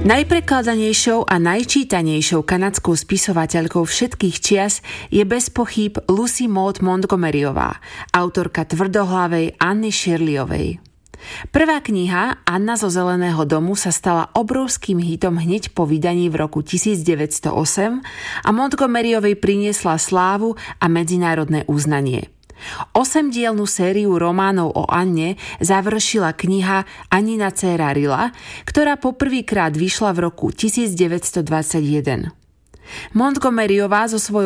Najprekladanejšou a najčítanejšou kanadskou spisovateľkou všetkých čias je bez pochýb Lucy Maud Montgomeryová, autorka tvrdohlavej Anny Shirleyovej. Prvá kniha Anna zo Zeleného domu sa stala obrovským hitom hneď po vydaní v roku 1908 a Montgomeryovej priniesla slávu a medzinárodné uznanie. 8-dielnu sériu románov o Anne završila kniha Annina dcéra Rilla, ktorá poprvýkrát vyšla v roku 1921. Montgomeryová so svojou